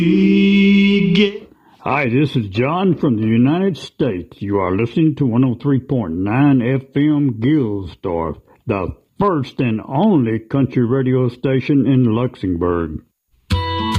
Hi, this is John from the United States. You are listening to 103.9 FM Gilsdorf, the first and only country radio station in Luxembourg.